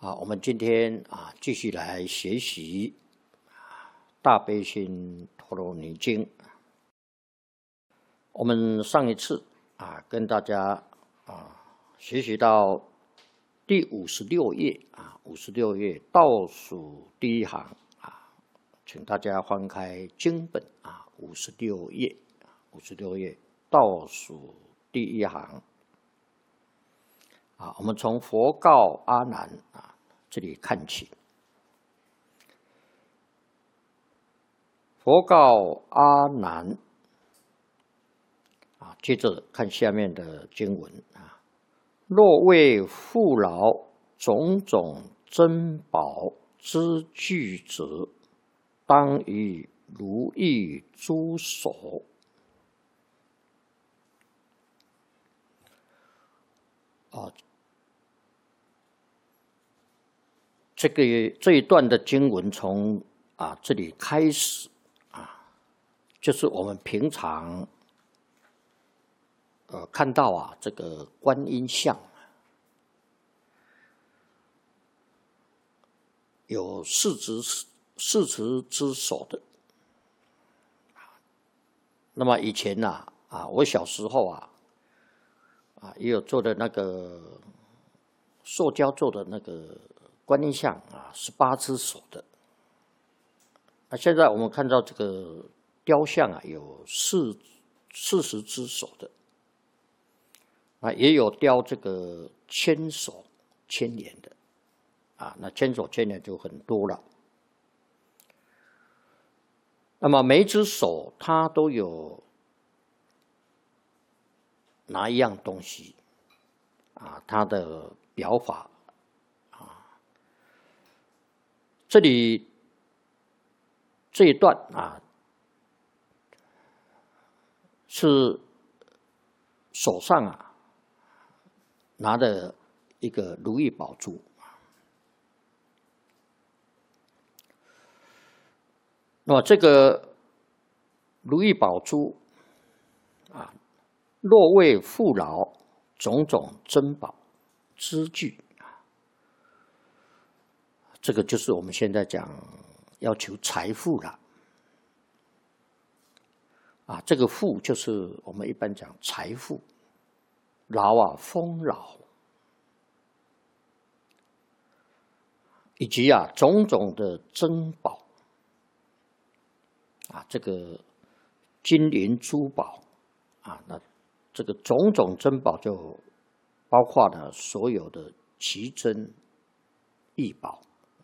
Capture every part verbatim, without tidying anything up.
啊，我们今天啊继续来学习《大悲心陀罗尼经》。我们上一次啊跟大家啊学习到第五十六页啊，五十六页倒数第一行啊，请大家翻开经本啊，五十六页，五十六页倒数第一行。啊，我们从佛告阿难啊这里看起。佛告阿难啊，接着看下面的经文啊：若为富饶种种珍宝之具者，当以如意诸手。啊。这个这一段的经文从啊这里开始啊，就是我们平常呃看到啊这个观音像有四只四只之手的。那么以前呐 啊, 啊，我小时候啊啊也有做的那个塑胶做的那个观音像啊，十八只手的。那现在我们看到这个雕像啊，有四四十只手的，啊，也有雕这个千手千眼的，啊，那千手千眼就很多了。那么每一只手它都有哪一样东西啊？它的表法。这里这一段啊，是手上啊拿的一个如意宝珠。那么这个如意宝珠啊，若为富饶种种珍宝之具。这个就是我们现在讲要求财富了，啊，这个富就是我们一般讲财富，饶啊丰饶，以及啊种种的珍宝，啊这个金银珠宝，啊那这个种种珍宝就包括了所有的奇珍异宝。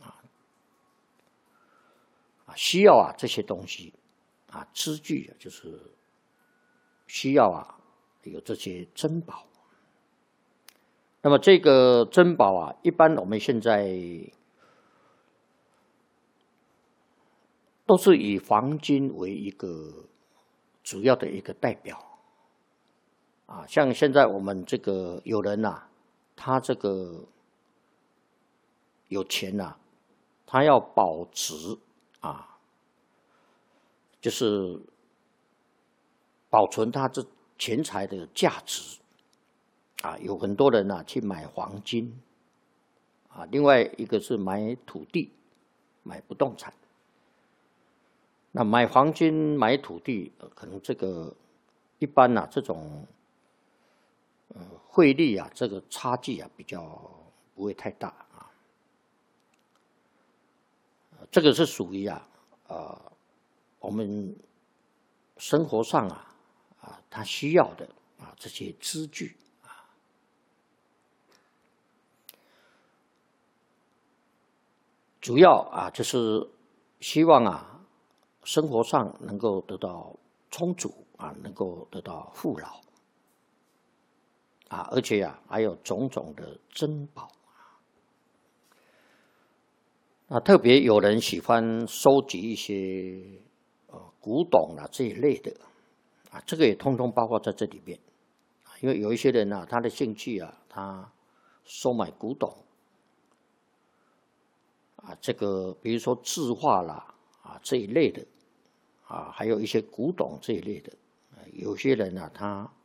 需要啊这些东西啊，支具啊，就是需要啊有这些珍宝。那么这个珍宝啊，一般我们现在都是以黄金为一个主要的一个代表啊。像现在我们这个有人啊，他这个有钱啊，他要保值。啊，就是保存他这钱财的价值啊，有很多人啊去买黄金啊，另外一个是买土地、买不动产。那买黄金、买土地，呃、可能这个一般啊，这种呃汇率啊，这个差距啊比较不会太大。这个是属于啊，呃，我们生活上啊，啊，他需要的啊这些资具啊，主要啊就是希望啊，生活上能够得到充足啊，能够得到富饶啊，而且啊还有种种的珍宝。那特别有人喜欢收集一些呃古董啊这一类的啊，这个也通通包括在这里面。因为有一些人啊，他的兴趣啊，他收买古董啊，这个比如说字画啦啊这一类的啊，还有一些古董这一类的，有些人啊，他